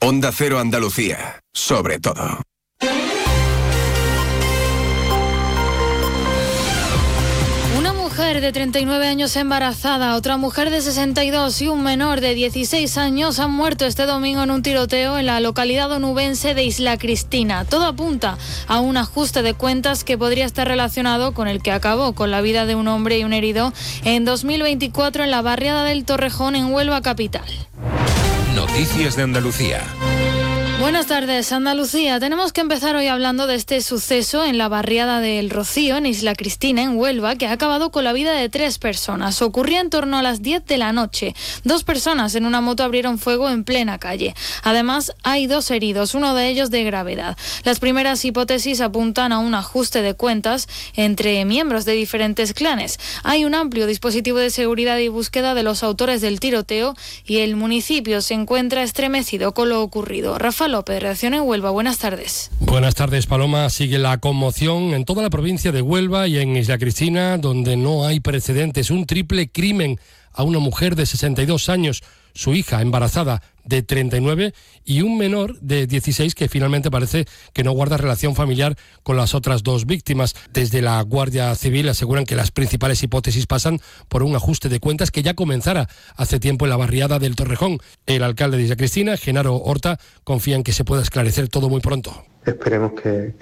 Onda Cero Andalucía, sobre todo. Una mujer de 39 años embarazada, otra mujer de 62 y un menor de 16 años han muerto este domingo en un tiroteo en la localidad onubense de Isla Cristina. Todo apunta a un ajuste de cuentas que podría estar relacionado con el que acabó con la vida de un hombre y un herido en 2024 en la barriada del Torrejón, en Huelva capital. Noticias de Andalucía. Buenas tardes, Andalucía. Tenemos que empezar hoy hablando de este suceso en la barriada del Rocío, en Isla Cristina, en Huelva, que ha acabado con la vida de 3 personas. Ocurría en torno a las 10 de la noche. 2 personas en una moto abrieron fuego en plena calle. Además, hay 2 heridos, uno de ellos de gravedad. Las primeras hipótesis apuntan a un ajuste de cuentas entre miembros de diferentes clanes. Hay un amplio dispositivo de seguridad y búsqueda de los autores del tiroteo y el municipio se encuentra estremecido con lo ocurrido. Rafael López, redacción en Huelva. Buenas tardes. Buenas tardes, Paloma. Sigue la conmoción en toda la provincia de Huelva y en Isla Cristina, donde no hay precedentes. Un triple crimen a una mujer de 62 años, su hija embarazada de 39 y un menor de 16 que finalmente parece que no guarda relación familiar con las otras 2 víctimas. Desde la Guardia Civil aseguran que las principales hipótesis pasan por un ajuste de cuentas que ya comenzara hace tiempo en la barriada del Torrejón. El alcalde de Isla Cristina, Genaro Horta, confía en que se pueda esclarecer todo muy pronto. Esperemos que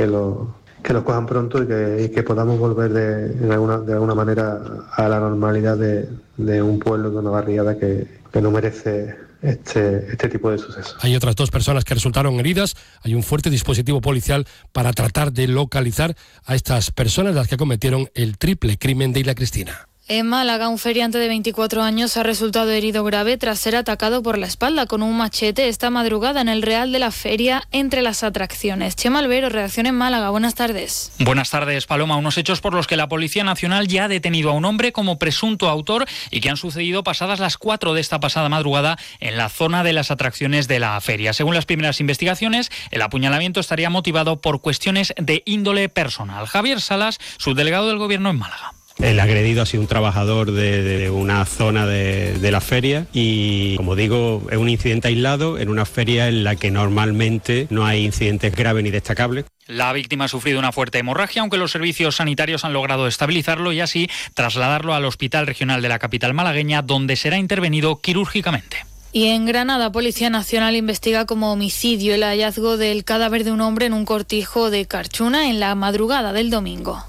lo cojan pronto y que podamos volver de alguna manera a la normalidad de un pueblo, de una barriada que no merece este tipo de sucesos. Hay otras 2 personas que resultaron heridas. Hay un fuerte dispositivo policial para tratar de localizar a estas personas, las que cometieron el triple crimen de Isla Cristina. En Málaga, un feriante de 24 años ha resultado herido grave tras ser atacado por la espalda con un machete esta madrugada en el Real de la Feria, entre las atracciones. Chema Albero, redacción en Málaga. Buenas tardes. Buenas tardes, Paloma. Unos hechos por los que la Policía Nacional ya ha detenido a un hombre como presunto autor y que han sucedido pasadas las 4 de esta pasada madrugada en la zona de las atracciones de la feria. Según las primeras investigaciones, el apuñalamiento estaría motivado por cuestiones de índole personal. Javier Salas, subdelegado del Gobierno en Málaga. El agredido ha sido un trabajador de una zona de la feria y, como digo, es un incidente aislado en una feria en la que normalmente no hay incidentes graves ni destacables. La víctima ha sufrido una fuerte hemorragia, aunque los servicios sanitarios han logrado estabilizarlo y así trasladarlo al Hospital Regional de la capital malagueña, donde será intervenido quirúrgicamente. Y en Granada, Policía Nacional investiga como homicidio el hallazgo del cadáver de un hombre en un cortijo de Carchuna en la madrugada del domingo.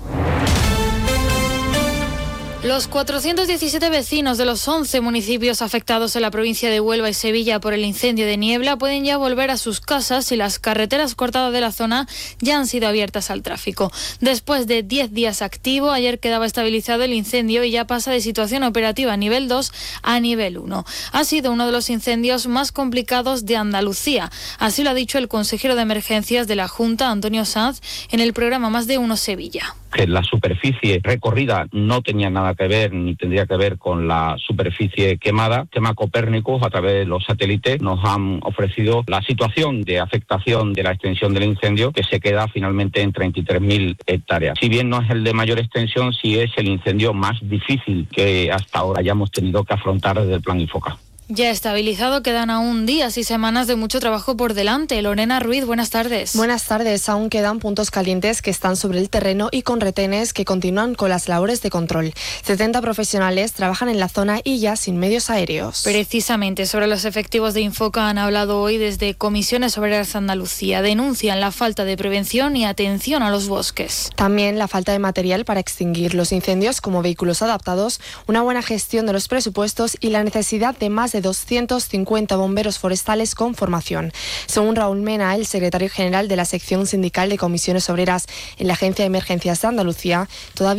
Los 417 vecinos de los 11 municipios afectados en la provincia de Huelva y Sevilla por el incendio de Niebla pueden ya volver a sus casas y las carreteras cortadas de la zona ya han sido abiertas al tráfico. Después de 10 días activo, ayer quedaba estabilizado el incendio y ya pasa de situación operativa nivel 2 a nivel 1. Ha sido uno de los incendios más complicados de Andalucía. Así lo ha dicho el consejero de emergencias de la Junta, Antonio Sanz, en el programa Más de Uno Sevilla. Que la superficie recorrida no tenía nada que ver ni tendría que ver con la superficie quemada. Tema Copérnicus, a través de los satélites, nos han ofrecido la situación de afectación de la extensión del incendio, que se queda finalmente en 33.000 hectáreas. Si bien no es el de mayor extensión, sí es el incendio más difícil que hasta ahora hayamos tenido que afrontar desde el Plan Infoca. Ya estabilizado, quedan aún días y semanas de mucho trabajo por delante. Lorena Ruiz, buenas tardes. Buenas tardes. Aún quedan puntos calientes que están sobre el terreno y con retenes que continúan con las labores de control. 70 profesionales trabajan en la zona y ya sin medios aéreos. Precisamente sobre los efectivos de Infoca han hablado hoy desde Comisiones Obreras Andalucía. Denuncian la falta de prevención y atención a los bosques. También la falta de material para extinguir los incendios, como vehículos adaptados, una buena gestión de los presupuestos y la necesidad de más de 250 bomberos forestales con formación. Según Raúl Mena, el secretario general de la sección sindical de Comisiones Obreras en la Agencia de Emergencias de Andalucía, todavía